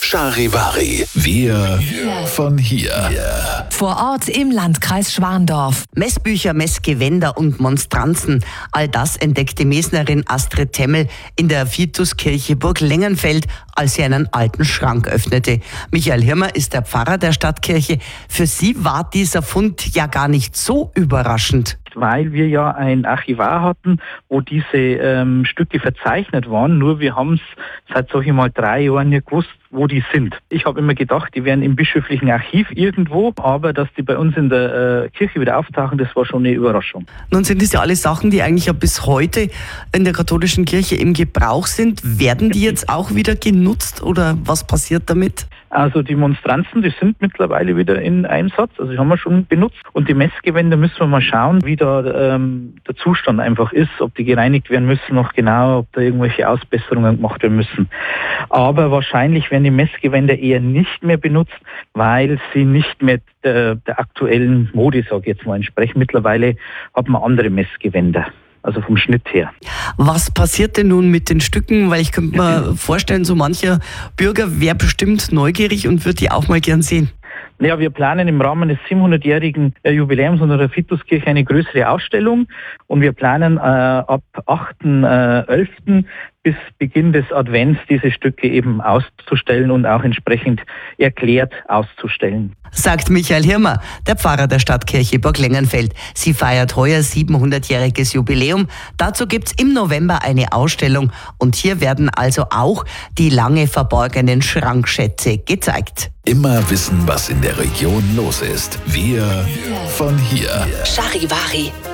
Charivari. Wir von hier. Vor Ort im Landkreis Schwandorf. Messbücher, Messgewänder und Monstranzen. All das entdeckte Mesnerin Astrid Temmel in der Vituskirche Burg Lengenfeld, als sie einen alten Schrank öffnete. Michael Hirmer ist der Pfarrer der Stadtkirche. Für sie war dieser Fund ja gar nicht so überraschend. Weil wir ja ein Archivar hatten, wo diese Stücke verzeichnet waren, nur wir haben es seit, sag ich mal, 3 Jahren nicht gewusst, wo die sind. Ich habe immer gedacht, die wären im bischöflichen Archiv irgendwo, aber dass die bei uns in der Kirche wieder auftauchen, das war schon eine Überraschung. Nun sind das ja alles Sachen, die eigentlich ja bis heute in der katholischen Kirche im Gebrauch sind. Werden die jetzt auch wieder genutzt oder was passiert damit? Also die Monstranzen, die sind mittlerweile wieder in Einsatz, also die haben wir schon benutzt. Und die Messgewänder müssen wir mal schauen, wie da der Zustand einfach ist, ob die gereinigt werden müssen noch genau, ob da irgendwelche Ausbesserungen gemacht werden müssen. Aber wahrscheinlich werden die Messgewänder eher nicht mehr benutzt, weil sie nicht mehr der aktuellen Mode, sage ich jetzt mal, entsprechen. Mittlerweile hat man andere Messgewänder. Also vom Schnitt her. Was passiert denn nun mit den Stücken? Weil ich könnte mir vorstellen, so mancher Bürger wäre bestimmt neugierig und würde die auch mal gern sehen. Ja, wir planen im Rahmen des 700-jährigen Jubiläums unserer Vituskirche eine größere Ausstellung und wir planen ab 8.11. bis Beginn des Advents diese Stücke eben auszustellen und auch entsprechend erklärt auszustellen. Sagt Michael Hirmer, der Pfarrer der Stadtkirche Burg Lengenfeld. Sie feiert heuer 700-jähriges Jubiläum. Dazu gibt's im November eine Ausstellung und hier werden also auch die lange verborgenen Schrankschätze gezeigt. Immer wissen, was in der Region los ist. Wir von hier. Charivari.